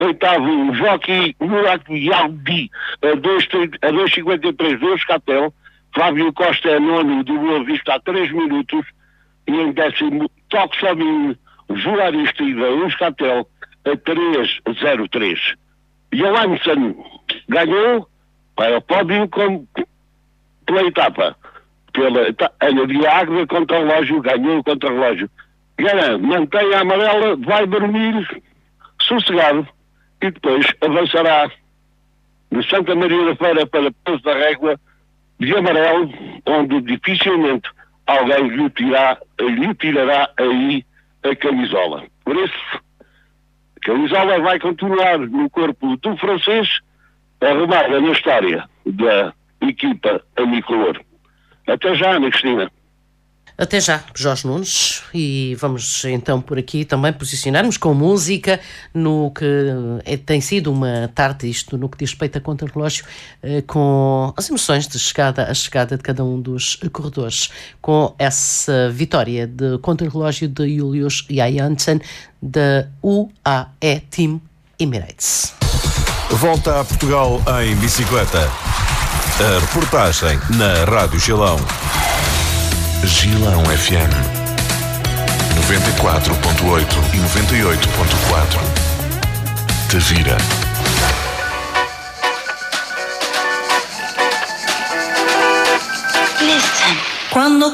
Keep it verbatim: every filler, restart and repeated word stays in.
Oitavo, o Jockey Murat Yaldi, a dois vírgula cinquenta e três do Euskaltel. Flávio Costa é nono do Boa Vista a três minutos. E em décimo, Toxamin Juarista da Euskaltel a três vírgula zero três. Johansson ganhou para o pódio com, pela etapa. Pela Ana de Águeda contra o relógio, ganhou contra o relógio. Gana, mantém a amarela, vai dormir sossegado e depois avançará de Santa Maria da Feira para Pouso da Régua de amarelo, onde dificilmente alguém lhe, tirar, lhe tirará aí a camisola. Por isso, a camisola vai continuar no corpo do francês, arrumada na história da equipa amicolor. Até já, Ana Cristina. Até já, Jorge Nunes, e vamos então por aqui também posicionarmos com música no que é, tem sido uma tarde, isto no que diz respeito a contra-relógio, eh, com as emoções de chegada, a chegada de cada um dos corredores, com essa vitória de contra-relógio de Julius Johansson da U A E Team Emirates. Volta a Portugal em bicicleta. A reportagem na Rádio Gilão. Gilão F M noventa e quatro ponto oito e noventa e oito ponto quatro. Tavira. Listen. Quando